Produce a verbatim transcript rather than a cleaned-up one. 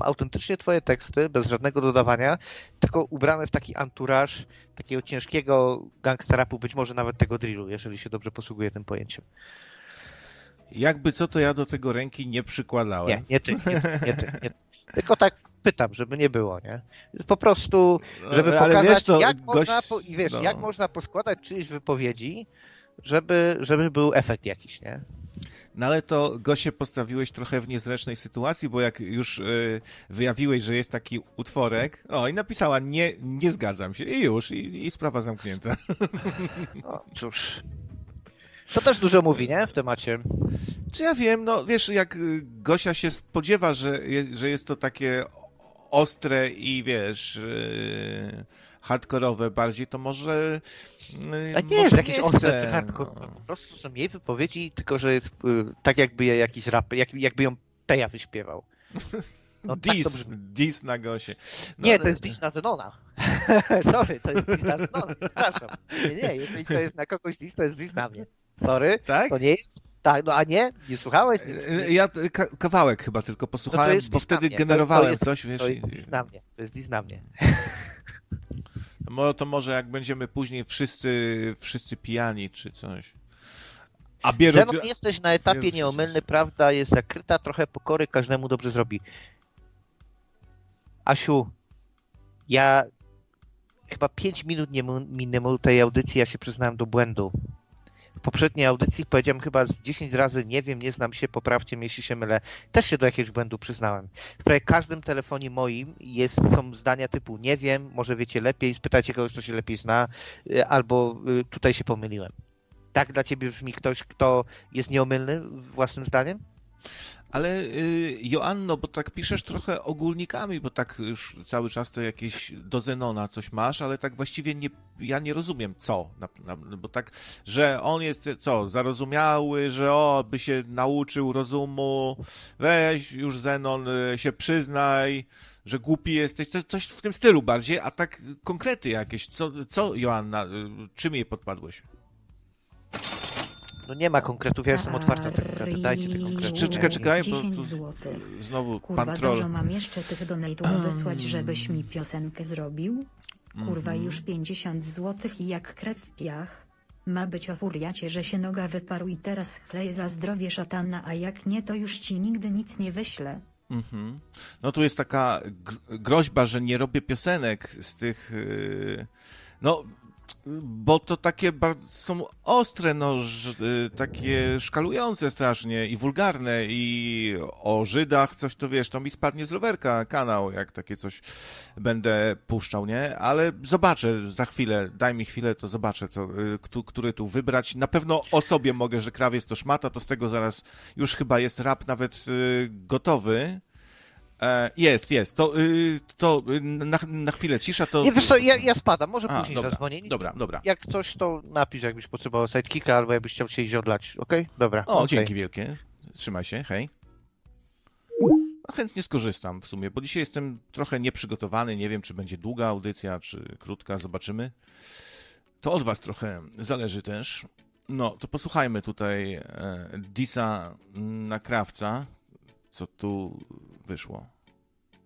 autentycznie twoje teksty, bez żadnego dodawania, tylko ubrane w taki anturaż takiego ciężkiego gangsterapu, być może nawet tego drillu, jeżeli się dobrze posługuję tym pojęciem. Jakby co, to ja do tego ręki nie przykładałem. Nie, nie ty, nie, nie ty. Nie. Tylko tak pytam, żeby nie było, nie? Po prostu, żeby Ale pokazać, wiesz, to jak, gość... można, po, wiesz, no. jak można poskładać czyjeś wypowiedzi, żeby, żeby był efekt jakiś, nie? No ale to, Gosie, postawiłeś trochę w niezręcznej sytuacji, bo jak już y, wyjawiłeś, że jest taki utworek, o i napisała, nie, nie zgadzam się i już, i, i sprawa zamknięta. No cóż, to też dużo mówi, nie, w temacie. Czy ja wiem, no wiesz, jak Gosia się spodziewa, że, że jest to takie ostre i wiesz, yy, hardkorowe bardziej, to może yy, A nie jest jakieś ostre czy hardcore. No. Po prostu są jej wypowiedzi, tylko że jest yy, tak jakby je jakiś rap, jak, jakby ją Peja wyśpiewał. No, dis, tak to dis na Gosie. No, nie, ale... to jest dis na Zenona. Sorry, to jest dis na Zenona. Przepraszam. Nie, nie, jeżeli to jest na kogoś dis, to jest dis na mnie. Sorry, tak? To nie jest... Tak, no a nie? Nie słuchałeś? Nie, nie. Ja ka- kawałek chyba tylko posłuchałem, no bo wtedy mnie. generowałem to, to jest, coś, wiesz. To jest i... dis na mnie. To jest dis na mnie. No to może jak będziemy później wszyscy, wszyscy pijani czy coś. A Bierut... Zenon, jesteś na etapie Bierut... nieomylny, prawda jest zakryta, trochę pokory każdemu dobrze zrobi. Asiu, ja chyba pięć minut nie minęło tej audycji, ja się przyznałem do błędu. W poprzedniej audycji powiedziałem chyba z dziesięć razy nie wiem, nie znam się, poprawcie mnie, jeśli się mylę. Też się do jakiegoś błędu przyznałem. W prawie każdym telefonie moim jest, są zdania typu nie wiem, może wiecie lepiej, spytajcie kogoś, kto się lepiej zna, albo tutaj się pomyliłem. Tak dla ciebie brzmi ktoś, kto jest nieomylny własnym zdaniem? Ale y, Joanno, bo tak piszesz trochę ogólnikami, bo tak już cały czas to jakieś do Zenona coś masz, ale tak właściwie nie, ja nie rozumiem co, na, na, bo tak, że on jest co, zarozumiały, że o, by się nauczył rozumu, weź już Zenon, y, się przyznaj, że głupi jesteś, coś, coś w tym stylu bardziej, a tak konkrety jakieś, co, co Joanna, y, czym jej podpadłeś? No nie ma konkretów, ja jestem otwarta na te konkrety, dajcie te konkrety. Czekaj, czekaj, bo tu złotych. znowu Kurwa, pan troll. dużo mam jeszcze tych donate'ów wysłać, żebyś mi piosenkę zrobił? Kurwa, Mhm. już pięćdziesiąt złotych i jak krew w piach. Ma być o furiacie, że się noga wyparł i teraz chleje za zdrowie szatana, a jak nie, to już ci nigdy nic nie wyślę. Mhm. No tu jest taka gr- groźba, że nie robię piosenek z tych... Yy... No... Bo to takie bardzo są ostre, no, ż, takie szkalujące strasznie i wulgarne i o Żydach coś to wiesz, to mi spadnie z rowerka kanał, jak takie coś będę puszczał, nie? Ale zobaczę za chwilę, daj mi chwilę, to zobaczę, co, który tu wybrać. Na pewno o sobie mogę, że krawiec to szmata, to z tego zaraz już chyba jest rap nawet gotowy. Jest, jest. To, to na, na chwilę cisza, to... Nie, wiesz co, ja, ja spadam, może A, później dobra, zadzwonię. Dobra, dobra. Jak coś, to napisz, jakbyś potrzebował sidekicka, albo jakbyś chciał się iść odlać, okej? Okay? Dobra. O, okay. dzięki wielkie. Trzymaj się, hej. A chętnie skorzystam w sumie, bo dzisiaj jestem trochę nieprzygotowany, nie wiem, czy będzie długa audycja, czy krótka, zobaczymy. To od was trochę zależy też. No, to posłuchajmy tutaj e, Disa na Krawca, co tu wyszło.